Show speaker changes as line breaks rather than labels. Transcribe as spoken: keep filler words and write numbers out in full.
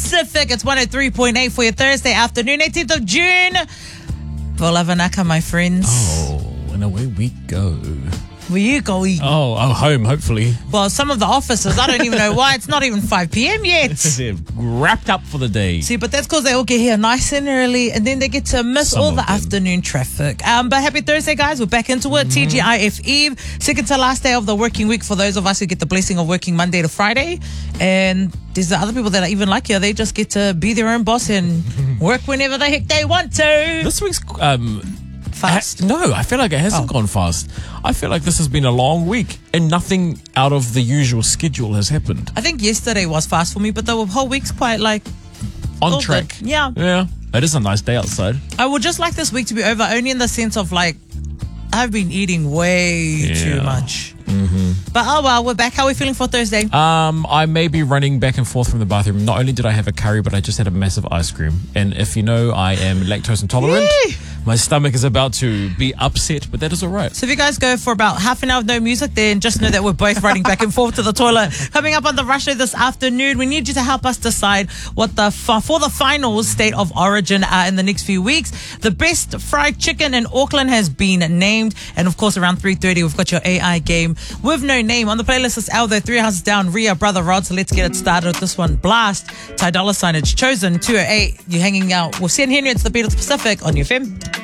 Pacific. It's one oh three point eight for your Thursday afternoon, eighteenth of June. Volavanaka, my friends.
Oh, and away we go.
Where you going?
Oh, I'm home, hopefully.
Well, some of the offices, I don't even know why. It's not even five p.m. yet.
They're wrapped up for the day.
See, but that's because they all get here nice and early, and then they get to miss
Some
all
of
the
them.
afternoon traffic. Um, but happy Thursday, guys. We're back into it. T G I F Eve. Second to last day of the working week for those of us who get the blessing of working Monday to Friday. And there's the other people that are even luckier. They just get to be their own boss and work whenever the heck they want to.
This week's... Um,
Fast.
ha- no, I feel like it hasn't
Oh.
gone fast. I feel like this has been a long week and nothing out of the usual schedule has happened.
I think yesterday was fast for me, but the whole week's quite like
On
all
track.
good. Yeah.
Yeah. It is a nice day outside.
I would just like this week to be over, only in the sense of like I've been eating way too
Yeah.
much. Mm-hmm. But oh well, we're back. How are we feeling for Thursday?
Um, I may be running back and forth from the bathroom. Not only did I have a curry, but I just had a massive ice cream. And if you know, I am lactose intolerant.
Yay.
My stomach is about to be upset, but that is all right.
So if you guys go for about half an hour with no music, then just know that we're both running back and forth to the toilet. Coming up on the Rush Show this afternoon, we need you to help us decide what the for the finals state of origin are in the next few weeks. The best fried chicken in Auckland has been named, and of course around three thirty we've got your A I game with no name on the playlist. Is Aldo, Three Houses Down, Ria, Brother Rod. So let's get it started with this one. Blast, Ty Dolla Sign, it's Chosen two oh eight. You're hanging out with Sen Henry. It's the Beatles Pacific on your F M.